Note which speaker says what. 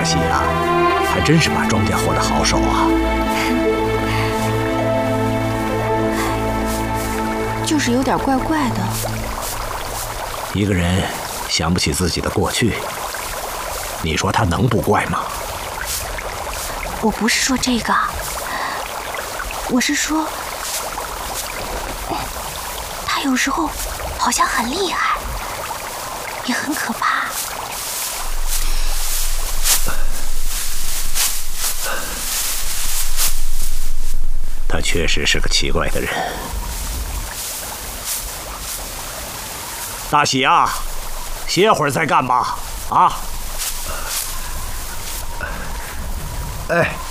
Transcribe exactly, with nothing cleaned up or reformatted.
Speaker 1: 喜啊，还真是把庄稼活得好手啊！
Speaker 2: 就是有点怪怪的。
Speaker 1: 一个人想不起自己的过去，你说他能不怪吗？
Speaker 2: 我不是说这个，我是说，他有时候好像很厉害，也很可怕。
Speaker 1: 他确实是个奇怪的人。大喜啊，歇会儿再干吧，啊！
Speaker 3: 哎。